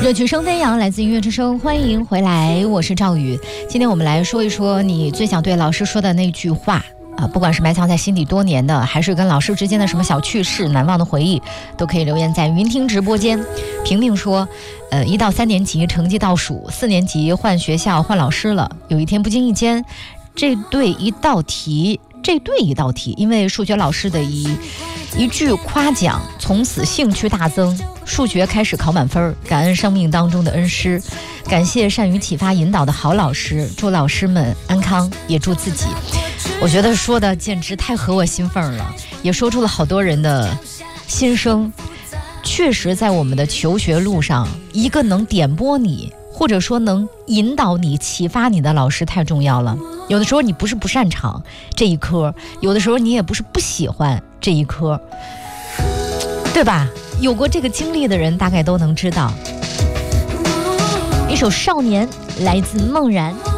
热曲声飞扬，来自音乐之声，欢迎回来，我是赵宇。今天我们来说一说你最想对老师说的那句话啊，不管是埋藏在心底多年的，还是跟老师之间的什么小趣事、难忘的回忆，都可以留言在云听直播间。平平说，1到3年级成绩倒数，4年级换学校换老师了。有一天不经意间，这对一道题，因为数学老师的一句夸奖，从此兴趣大增，数学开始考满分。感恩生命当中的恩师，感谢善于启发引导的好老师，祝老师们安康，也祝自己。我觉得说的简直太合我心缝了，也说出了好多人的心声。确实在我们的求学路上，一个能点拨你，或者说能引导你、启发你的老师太重要了。有的时候你不是不擅长这一科，有的时候你也不是不喜欢这一科，对吧？有过这个经历的人大概都能知道。一首《少年》来自梦然。